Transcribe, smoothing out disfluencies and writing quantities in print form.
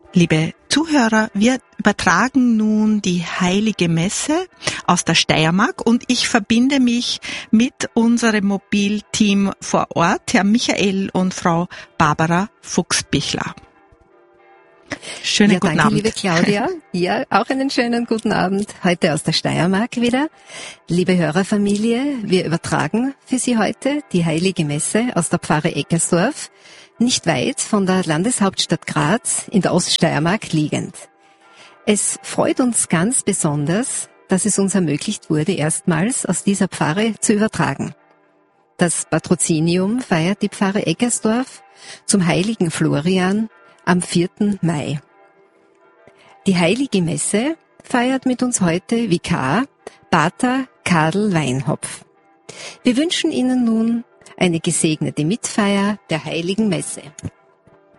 Liebe Zuhörer, wir übertragen nun die Heilige Messe aus der Steiermark und ich verbinde mich mit unserem Mobilteam vor Ort, Herr Michael und Frau Barbara Fuchsbichler. Schönen guten Abend. Abend. Liebe Claudia. Ja, auch einen schönen guten Abend. Heute aus der Steiermark wieder. Liebe Hörerfamilie, wir übertragen für Sie heute die Heilige Messe aus der Pfarre Eckersdorf, nicht weit von der Landeshauptstadt Graz in der Oststeiermark liegend. Es freut uns ganz besonders, dass es uns ermöglicht wurde, erstmals aus dieser Pfarre zu übertragen. Das Patrozinium feiert die Pfarre Eckersdorf zum heiligen Florian am 4. Mai. Die Heilige Messe feiert mit uns heute Vikar Pater Karl Weinhopf. Wir wünschen Ihnen nun eine gesegnete Mitfeier der Heiligen Messe.